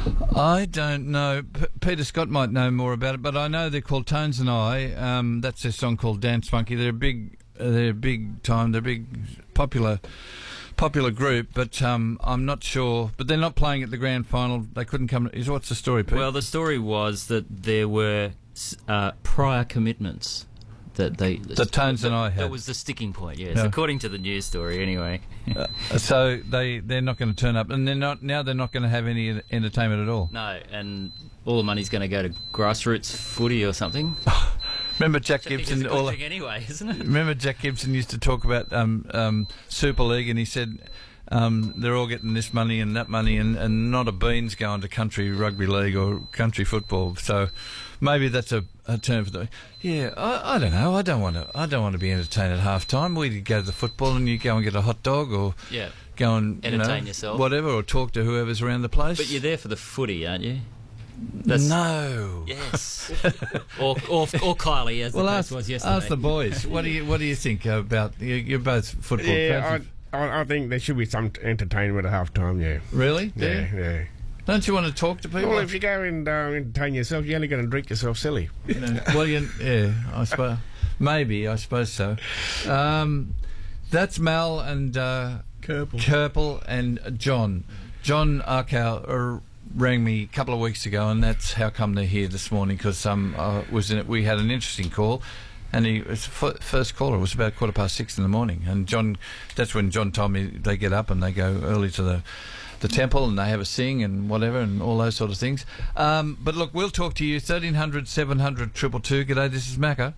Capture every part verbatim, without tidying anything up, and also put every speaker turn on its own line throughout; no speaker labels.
I don't know. P- Peter Scott might know more about it, but I know they're called Tones and I. Um, that's their song called Dance Monkey. They're a big, uh, they're big time. They're big, popular, popular group. But um, I'm not sure. But they're not playing at the grand final. They couldn't come. Is what's the story, Pete?
Well, the story was that there were uh, prior commitments. That they
the Tones and I had.
That was the sticking point, yes,
Yeah.
according to the news story, anyway.
uh, so they they're not going to turn up, and they're not now. They're not going to have any entertainment at all.
No, and all the money's going to go to grassroots footy or something.
Remember Jack
Which I think is
Gibson?
a good
All
thing anyway, isn't it?
remember Jack Gibson used to talk about um, um, Super League, and he said um, they're all getting this money and that money, and, and not a bean's going to country rugby league or country football. So maybe that's a, a term for the. Yeah, I, I don't know. I don't want to. I don't want to be entertained at half time. We go to the football and you go and get a hot dog or
Yeah.
go and you
Entertain
know,
yourself.
whatever, or talk to whoever's around the place.
But you're there for the footy, aren't you? That's,
no.
Yes. or, or or Kylie, as
Well,
the
ask,
case was yesterday.
ask the boys. What do you What do you think about? You, you're both football.
Yeah,
coaches.
I, I, I think there should be some entertainment at half time, yeah.
Really? Do
Yeah,
you?
yeah.
Don't you want to talk to people?
Well, if you go and uh, entertain yourself, you're only going to drink yourself silly.
You know, well, you, yeah, I suppose. Maybe, I suppose so. Um, that's Mal and uh,
Kerpel.
Kerpel and John. John Arkow uh, rang me a couple of weeks ago, and that's how come they're here this morning, because um, I was in it. We had an interesting call, and he was the f- first caller. It was about quarter past six in the morning, and John. That's when John told me they get up and they go early to the the temple and they have a sing and whatever and all those sort of things. Um, but look, we'll talk to you. thirteen hundred, seven hundred, two two two. G'day, this is Macca.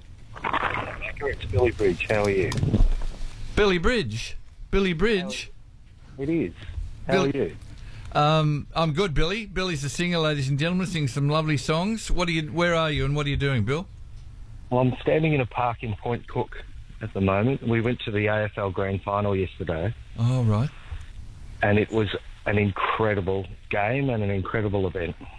Macca, it's Billy Bridge. How are you?
Billy Bridge. Billy Bridge.
It is. How
Bill-
are you?
Um, I'm good, Billy. Billy's a singer, ladies and gentlemen, sings some lovely songs. What are you? Where are you and what are you doing, Bill?
Well, I'm standing in a park in Point Cook at the moment. We went to the A F L Grand Final yesterday,
Oh, right.
and it was an incredible game and an incredible event.